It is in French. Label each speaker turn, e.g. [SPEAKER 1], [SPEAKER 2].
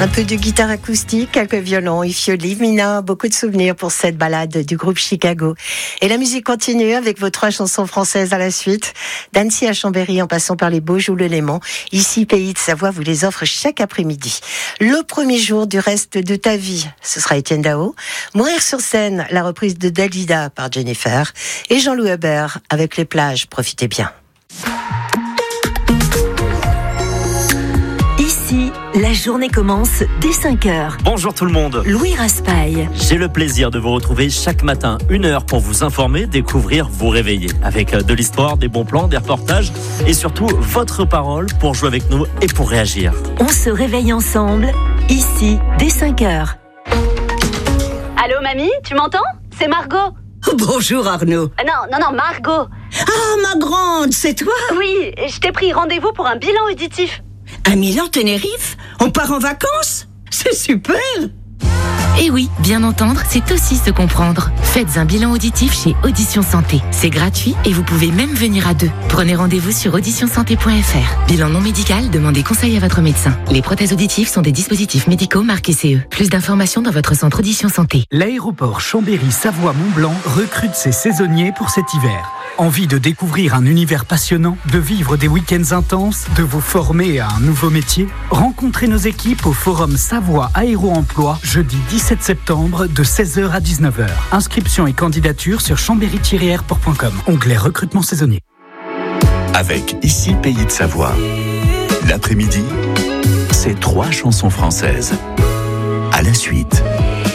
[SPEAKER 1] Un peu de guitare acoustique, quelques violons et fioli, Mina, beaucoup de souvenirs pour cette balade du groupe Chicago. Et la musique continue avec vos 3 chansons françaises à la suite. d'Annecy à Chambéry en passant par les Beaujolais, le Léman. Ici, Pays de Savoie vous les offre chaque après-midi. Le premier jour du reste de ta vie, ce sera Étienne Dao. Mourir sur scène, la reprise de Dalida par Jennifer. Et Jean-Louis Hubert avec Les plages, profitez bien.
[SPEAKER 2] Ici, la journée commence dès 5h.
[SPEAKER 3] Bonjour tout le monde.
[SPEAKER 2] Louis Raspail.
[SPEAKER 3] J'ai le plaisir de vous retrouver chaque matin, 1 heure pour vous informer, découvrir, vous réveiller. Avec de l'histoire, des bons plans, des reportages et surtout votre parole pour jouer avec nous et pour réagir.
[SPEAKER 2] On se réveille ensemble, ici, dès 5h.
[SPEAKER 4] Allô mamie, tu m'entends? C'est Margot.
[SPEAKER 5] Bonjour Arnaud.
[SPEAKER 4] Non, Margot.
[SPEAKER 5] Ah, ma grande, c'est toi?
[SPEAKER 4] Oui, je t'ai pris rendez-vous pour un bilan auditif.
[SPEAKER 5] À Milan-Tenerife? On part en vacances? C'est super!
[SPEAKER 6] Et oui, bien entendre, c'est aussi se comprendre. Faites un bilan auditif chez Audition Santé. C'est gratuit et vous pouvez même venir à 2. Prenez rendez-vous sur auditionsanté.fr. Bilan non médical, demandez conseil à votre médecin. Les prothèses auditives sont des dispositifs médicaux marqués CE. Plus d'informations dans votre centre Audition Santé.
[SPEAKER 7] L'aéroport Chambéry-Savoie-Mont-Blanc recrute ses saisonniers pour cet hiver. Envie de découvrir un univers passionnant, de vivre des week-ends intenses, de vous former à un nouveau métier? Rencontrez nos équipes au Forum Savoie Aéro-Emploi, jeudi 17 septembre de 16h à 19h. Inscription et candidature sur chambéry-airport.com. Onglet recrutement saisonnier.
[SPEAKER 8] Avec Ici Pays de Savoie. L'après-midi, c'est 3 chansons françaises. À la suite.